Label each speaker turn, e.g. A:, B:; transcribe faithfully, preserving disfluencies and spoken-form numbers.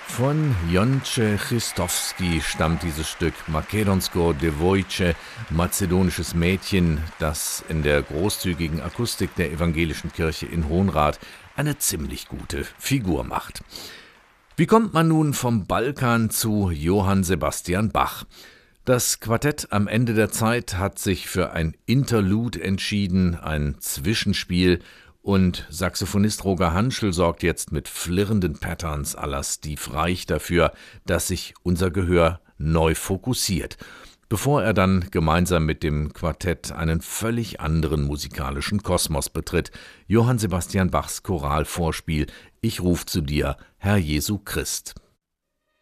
A: Von Jonce Christovski stammt dieses Stück Makedonsko Devojce, mazedonisches Mädchen, das in der großzügigen Akustik der evangelischen Kirche in Hohnrath eine ziemlich gute Figur macht. Wie kommt man nun vom Balkan zu Johann Sebastian Bach? Das Quartett am Ende der Zeit hat sich für ein Interlude entschieden, ein Zwischenspiel, und Saxophonist Roger Hanschel sorgt jetzt mit flirrenden Patterns à la Steve Reich dafür, dass sich unser Gehör neu fokussiert, bevor er dann gemeinsam mit dem Quartett einen völlig anderen musikalischen Kosmos betritt. Johann Sebastian Bachs Choralvorspiel »Ich ruf zu dir, Herr Jesu Christ«.